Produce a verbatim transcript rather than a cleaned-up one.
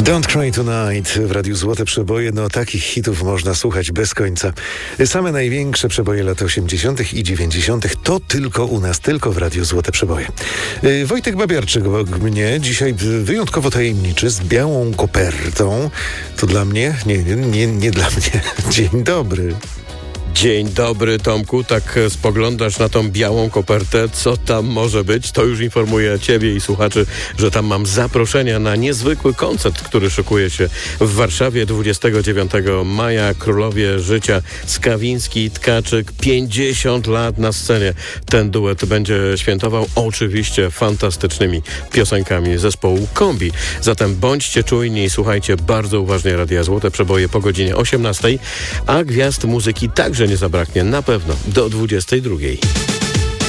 Don't Cry Tonight w Radiu Złote Przeboje. No takich hitów można słuchać bez końca. Same największe przeboje lat osiemdziesiątych i dziewięćdziesiątych to tylko u nas, tylko w Radiu Złote Przeboje. Wojtek Babiarczyk obok mnie, dzisiaj wyjątkowo tajemniczy, z białą kopertą. To dla mnie? Nie, nie, nie dla mnie. Dzień dobry. Dzień dobry, Tomku. Tak spoglądasz na tą białą kopertę. Co tam może być? To już informuję ciebie i słuchaczy, że tam mam zaproszenia na niezwykły koncert, który szykuje się w Warszawie dwudziestego dziewiątego maja. Królowie Życia, Skawiński i Tkaczyk. pięćdziesiąt lat na scenie. Ten duet będzie świętował oczywiście fantastycznymi piosenkami zespołu Kombi. Zatem bądźcie czujni i słuchajcie bardzo uważnie Radia Złote Przeboje po godzinie osiemnastej, a gwiazd muzyki także nie zabraknie na pewno do dwudziestej drugiej.